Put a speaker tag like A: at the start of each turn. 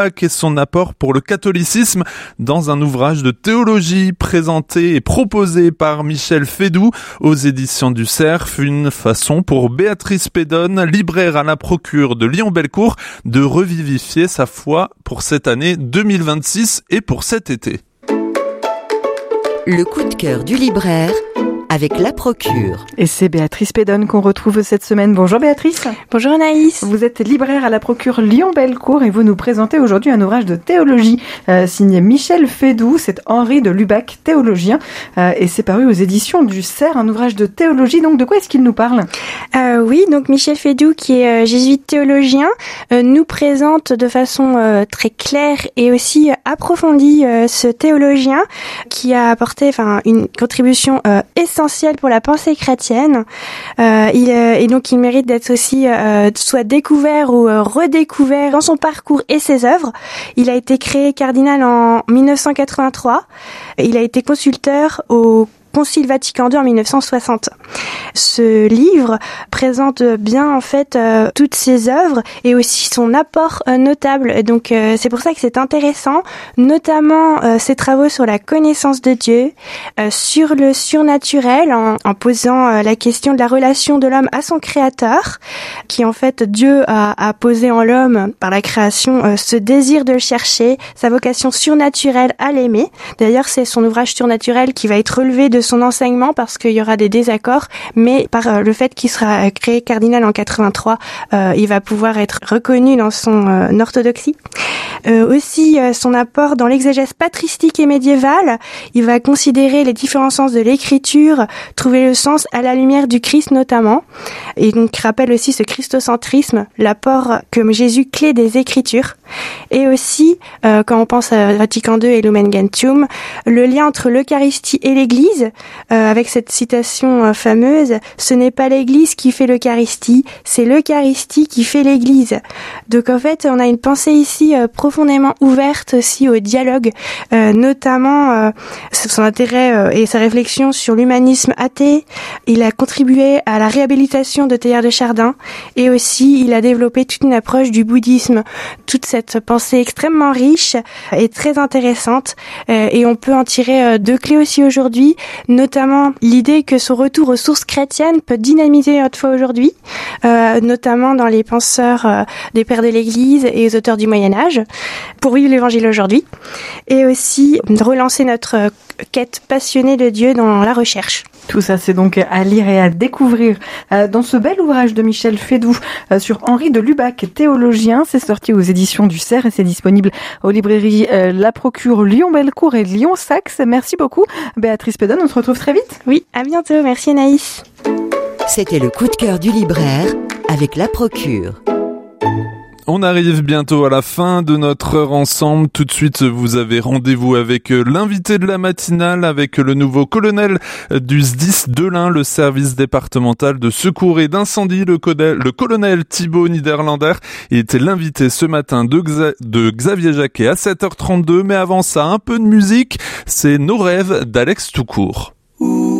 A: et son apport pour le catholicisme dans un ouvrage de théologie présenté et proposé par Michel Fédoux aux éditions du Cerf, une façon pour Béatrice Pédonne, libraire à la Procure de Lyon-Bellecour, de revivifier sa foi pour cette année 2026 et pour cet été.
B: Le coup de cœur du libraire avec la Procure.
C: Et c'est Béatrice Pédonne qu'on retrouve cette semaine. Bonjour Béatrice.
D: Bonjour Anaïs.
C: Vous êtes libraire à la Procure Lyon-Bellecour et vous nous présentez aujourd'hui un ouvrage de théologie signé Michel Fédoux. C'est Henri de Lubac, théologien, et c'est paru aux éditions du Cerf, un ouvrage de théologie. Donc de quoi est-ce qu'il nous parle ?
D: Oui, donc Michel Fédoux, qui est jésuite théologien, nous présente de façon très claire et aussi approfondie ce théologien qui a apporté une contribution essentielle pour la pensée chrétienne. Et donc il mérite d'être aussi soit découvert ou redécouvert dans son parcours et ses œuvres. Il a été créé cardinal en 1983. Il a été consulteur au Concile Vatican II en 1960. Ce livre présente bien en fait toutes ses œuvres et aussi son apport notable. Et donc c'est pour ça que c'est intéressant, notamment ses travaux sur la connaissance de Dieu, sur le surnaturel, en posant la question de la relation de l'homme à son créateur, qui en fait Dieu a posé en l'homme par la création ce désir de le chercher, sa vocation surnaturelle à l'aimer. D'ailleurs c'est son ouvrage surnaturel qui va être relevé de son enseignement parce qu'il y aura des désaccords, mais par le fait qu'il sera créé cardinal en 83, il va pouvoir être reconnu dans son orthodoxie. Aussi son apport dans l'exégèse patristique et médiévale, il va considérer les différents sens de l'écriture, trouver le sens à la lumière du Christ notamment, et donc rappelle aussi ce christocentrisme, l'apport comme Jésus clé des écritures, et aussi quand on pense à Vatican II et Lumen Gentium, le lien entre l'Eucharistie et l'Église, avec cette citation fameuse, ce n'est pas l'Église qui fait l'Eucharistie, c'est l'Eucharistie qui fait l'Église. Donc en fait, on a une pensée ici profondément ouverte aussi au dialogue, notamment son intérêt et sa réflexion sur l'humanisme athée. Il a contribué à la réhabilitation de Teilhard de Chardin et aussi il a développé toute une approche du bouddhisme, toute cette pensée extrêmement riche et très intéressante, et on peut en tirer deux clés aussi aujourd'hui, notamment l'idée que son retour aux sources chrétiennes peut dynamiser notre foi aujourd'hui, notamment dans les penseurs des pères de l'Église et les auteurs du Moyen-Âge, pour vivre l'Évangile aujourd'hui, et aussi relancer notre quête passionnée de Dieu dans la recherche.
C: Tout ça, c'est donc à lire et à découvrir dans ce bel ouvrage de Michel Fédoux sur Henri de Lubac, théologien. C'est sorti aux éditions du Cerf et c'est disponible aux librairies La Procure Lyon-Bellecour et Lyon-Saxe. Merci beaucoup, Béatrice Pédonne. On se retrouve très vite.
D: Oui, à bientôt. Merci Anaïs.
B: C'était le coup de cœur du libraire avec La Procure.
A: On arrive bientôt à la fin de notre heure ensemble. Tout de suite, vous avez rendez-vous avec l'invité de la matinale, avec le nouveau colonel du SDIS de l'Ain, le service départemental de secours et d'incendie, le colonel Thibaut Niederlander. Il était l'invité ce matin de Xavier Jacquet à 7h32. Mais avant ça, un peu de musique. C'est Nos rêves d'Alex Toucourt.